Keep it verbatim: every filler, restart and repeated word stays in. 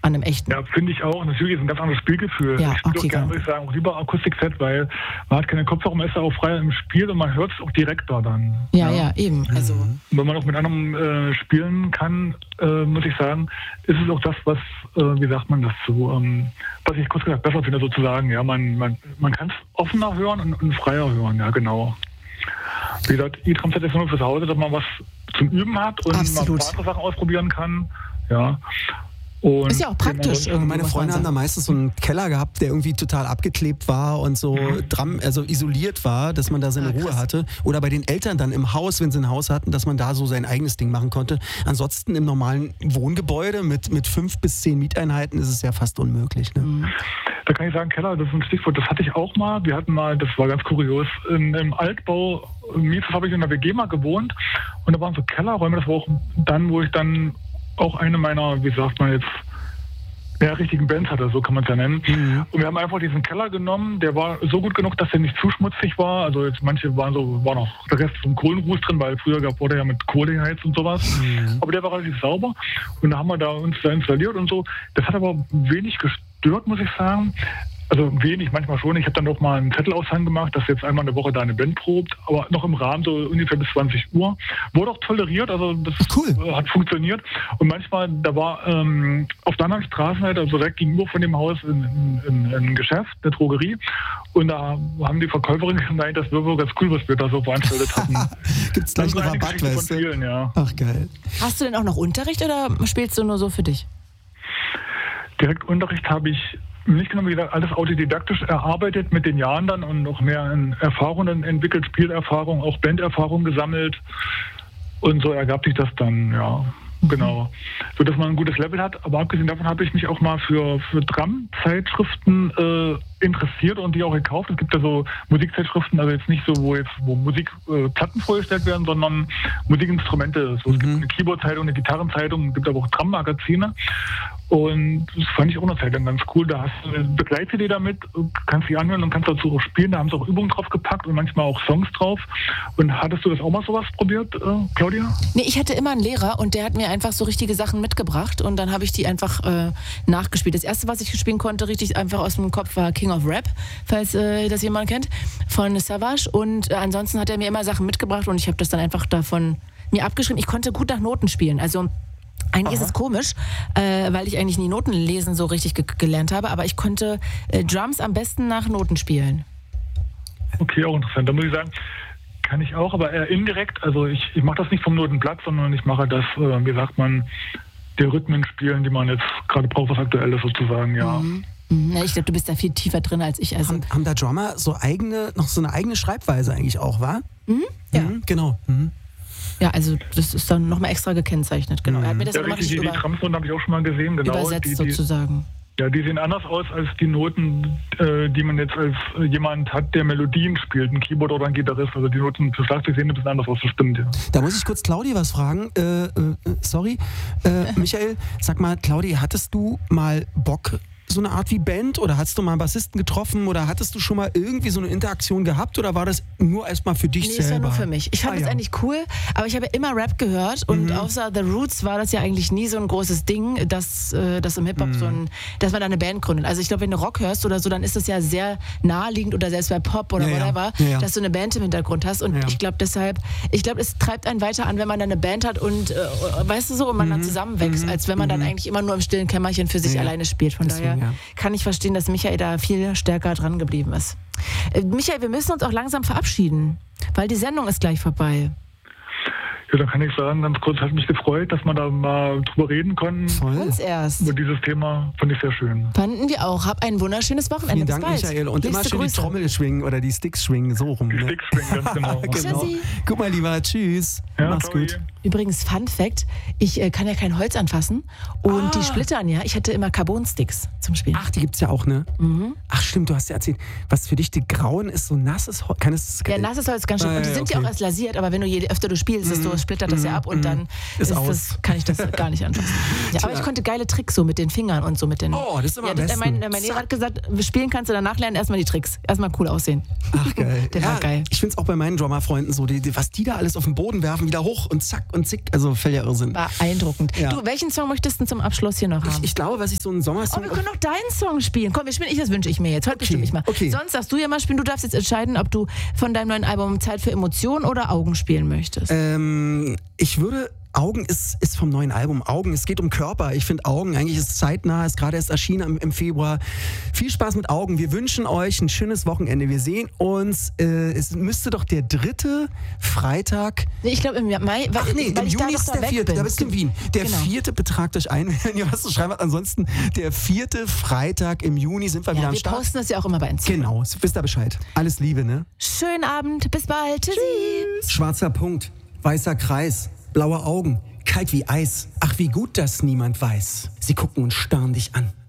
von einem echten. Ja, finde ich auch. Natürlich ist ein ganz anderes Spielgefühl. Ja, ich spiele okay, auch gerne, muss ich sagen, auch lieber Akustikset, weil man hat keine Kopfhörer, man ist ja auch frei im Spiel und man hört es auch direkter dann. Ja, ja, ja, eben. Also und wenn man auch mit anderen äh, spielen kann, äh, muss ich sagen, ist es auch das, was, äh, wie sagt man das so, ähm, was ich kurz gesagt besser finde sozusagen. Ja, man, man, man kann es offener hören und, und freier hören, ja genau. Wie gesagt, E-Tramset ist nur fürs Hause, dass man was zum Üben hat und Absolut. man ein paar andere Sachen ausprobieren kann. Ja. Und ist ja auch praktisch. Und meine Freunde haben da meistens so einen Keller gehabt, der irgendwie total abgeklebt war und so mhm. dran, also isoliert war, dass man da seine ah, Ruhe hatte. Oder bei den Eltern dann im Haus, wenn sie ein Haus hatten, dass man da so sein eigenes Ding machen konnte. Ansonsten im normalen Wohngebäude mit, mit fünf bis zehn Mieteinheiten ist es ja fast unmöglich. Ne? Mhm. Da kann ich sagen, Keller, das ist ein Stichwort, das hatte ich auch mal. Wir hatten mal, das war ganz kurios, in, im Altbau, Mietes habe ich in der W G mal gewohnt und da waren so Kellerräume, das war auch dann, wo ich dann auch eine meiner, wie sagt man jetzt, ja, richtigen Bands hatte, so kann man es ja nennen. Mhm. Und wir haben einfach diesen Keller genommen, der war so gut genug, dass der nicht zu schmutzig war. Also jetzt manche waren so, war noch der Rest vom Kohlenruß drin, weil früher gab, wurde ja mit Kohle geheizt und sowas. Mhm. Aber der war relativ sauber und da haben wir da uns da installiert und so. Das hat aber wenig gestört, muss ich sagen. Also wenig, manchmal schon. Ich habe dann doch mal einen Zettelaushang gemacht, dass jetzt einmal eine Woche da eine Band probt, aber noch im Rahmen so ungefähr bis zwanzig Uhr. Wurde auch toleriert, also das cool. hat funktioniert. Und manchmal, da war ähm, auf der anderen Straßenseite, also direkt gegenüber von dem Haus, ein, ein, ein Geschäft, eine Drogerie. Und da haben die Verkäuferinnen gemeint, das wäre wohl ganz cool, was wir da so veranstaltet hatten. Gibt es gleich einen Rabatt, weißt du? Vielen, ja. Ach, geil. Hast du denn auch noch Unterricht oder spielst du nur so für dich? Direkt Unterricht habe ich nicht genau, wie gesagt, alles autodidaktisch erarbeitet mit den Jahren dann und noch mehr in Erfahrungen entwickelt, Spielerfahrung, auch Banderfahrung gesammelt und so ergab sich das dann, ja, mhm. genau. So, dass man ein gutes Level hat, aber abgesehen davon habe ich mich auch mal für, für Drum-Zeitschriften äh, interessiert und die auch gekauft. Es gibt ja so Musikzeitschriften, also jetzt nicht so, wo jetzt wo Musikplatten äh, vorgestellt werden, sondern Musikinstrumente. So, mhm. Es gibt eine Keyboard-Zeitung, eine Gitarrenzeitung, es gibt aber auch Drum-Magazine. Und das fand ich auch eine Zeit lang ganz cool. Da hast du eine Begleite dir damit, kannst sie anhören und kannst dazu auch spielen. Da haben sie auch Übungen drauf gepackt und manchmal auch Songs drauf. Und hattest du das auch mal sowas probiert, äh, Claudia? Nee, ich hatte immer einen Lehrer und der hat mir einfach so richtige Sachen mitgebracht und dann habe ich die einfach äh, nachgespielt. Das erste, was ich spielen konnte, richtig einfach aus dem Kopf, war King of Rap, falls äh, das jemand kennt, von Savage. Und äh, ansonsten hat er mir immer Sachen mitgebracht und ich habe das dann einfach davon mir abgeschrieben. Ich konnte gut nach Noten spielen, also eigentlich Aha. ist es komisch, äh, weil ich eigentlich nie Noten lesen so richtig ge- gelernt habe, aber ich konnte äh, Drums am besten nach Noten spielen. Okay, auch interessant. Da muss ich sagen, kann ich auch, aber eher indirekt. Also ich, ich mache das nicht vom Notenblatt, sondern ich mache das, äh, wie sagt man, die Rhythmen spielen, die man jetzt gerade braucht, was aktuell ist sozusagen, ja. Mhm. Ja, ich glaube, du bist da viel tiefer drin als ich. Also haben, haben da Drummer so eigene, noch so eine eigene Schreibweise eigentlich auch, wa? Mhm. Ja. Mhm, genau. Mhm. Ja, also das ist dann nochmal extra gekennzeichnet, genau. Er hat mir das ja, nochmal richtig, die, die Drumsnoten habe ich auch schon mal gesehen, genau. Übersetzt die, die, sozusagen. Ja, die sehen anders aus als die Noten, äh, die man jetzt als äh, jemand hat, der Melodien spielt, ein Keyboard oder ein Gitarrist. Also die Noten für Schlagzeug sehen ein bisschen anders aus, das stimmt, ja. Da muss ich kurz Claudi was fragen. Äh, äh, sorry. Äh, Michael, sag mal, Claudi, hattest du mal Bock, so eine Art wie Band, oder hast du mal einen Bassisten getroffen oder hattest du schon mal irgendwie so eine Interaktion gehabt oder war das nur erstmal für dich nee, selber? Nee, das war nur für mich. Ich fand ah, das ja. eigentlich cool, aber ich habe ja immer Rap gehört und mhm. außer The Roots war das ja eigentlich nie so ein großes Ding, dass, äh, dass im Hip-Hop mhm. so ein, dass man da eine Band gründet. Also ich glaube, wenn du Rock hörst oder so, dann ist das ja sehr naheliegend oder selbst bei Pop oder ja, whatever, ja. Ja, ja. dass du eine Band im Hintergrund hast und ja. ich glaube deshalb, ich glaube, es treibt einen weiter an, wenn man dann eine Band hat und, äh, weißt du so, und man mhm. dann zusammenwächst, mhm. als wenn man mhm. dann eigentlich immer nur im stillen Kämmerchen für sich ja. alleine spielt. Von Deswegen, daher ja. kann ich verstehen, dass Michael da viel stärker dran geblieben ist. Äh, Michael, wir müssen uns auch langsam verabschieden, weil die Sendung ist gleich vorbei. Ja, dann kann ich sagen, ganz kurz, hat mich gefreut, dass wir da mal drüber reden konnten. Voll. Uns erst. Über dieses Thema fand ich sehr schön. Fanden wir auch. Hab ein wunderschönes Wochenende. Vielen Bis Dank, bald. Michael. Und Liebste immer schön Grüße. die Trommel schwingen oder die Sticks schwingen, so rum. Die Ne? Sticks schwingen, ganz genau. genau. Tschüssi. Guck mal, lieber, tschüss. Ja, Mach's sorry. gut. Übrigens, Fun Fact, ich äh, kann ja kein Holz anfassen und Ah. die splittern ja. Ich hatte immer Carbon-Sticks zum Spielen. Ach, die gibt's ja auch, ne? Mhm. Ach, stimmt, du hast ja erzählt, was für dich die Grauen ist, so nasses Holz. Kann es, Ja, nasses Holz ganz schön. Ah, Und die ja, sind okay. ja auch erst lasiert, aber wenn du je öfter du spielst, desto Mhm. sonst splittert das ja ab und dann ist ist aus. das, kann ich das gar nicht anfassen. Ja, aber ich konnte geile Tricks so mit den Fingern und so mit den. Oh, das ist immer ja, am das, besten. mein, mein Lehrer hat gesagt, spielen kannst du danach lernen, erstmal die Tricks. Erstmal cool aussehen. Ach, geil. Der ja, war geil. Ich finde es auch bei meinen Drummer-Freunden so, die, die, was die da alles auf den Boden werfen, wieder hoch und zack und zick. Also völlig Irrsinn. Beeindruckend. Ja. Du, welchen Song möchtest du zum Abschluss hier noch haben? Ich, ich glaube, was ich so einen Sommersong... Oh, wir können noch deinen Song spielen. Komm, wir spielen ich, das wünsche ich mir jetzt. Heute bestimmt ich mal. okay. Sonst darfst du ja mal spielen. Du darfst jetzt entscheiden, ob du von deinem neuen Album Zeit für Emotionen oder Augen spielen möchtest. Ähm, ich würde... Augen ist, ist vom neuen Album. Augen, es geht um Körper. Ich finde Augen, eigentlich ist es zeitnah, ist gerade erst erschienen im, im Februar. Viel Spaß mit Augen. Wir wünschen euch ein schönes Wochenende. Wir sehen uns, äh, es müsste doch der dritte Freitag... Nee, ich glaube im Mai, weil, Ach nee, weil im ich Juni da ist doch der da weg vierte, bin. da bist du in Wien. Der Genau. vierte, betragt euch ein, wenn ihr was zu schreiben habt. Ansonsten, der vierte Freitag im Juni sind wir Ja, wieder am wir Start. posten das ja auch immer bei Instagram. Genau, wisst ihr Bescheid. Alles Liebe, ne? Schönen Abend, bis bald. Tschüssi. Schwarzer Punkt, weißer Kreis, blaue Augen, kalt wie Eis. Ach, wie gut, dass niemand weiß. Sie gucken und starren dich an.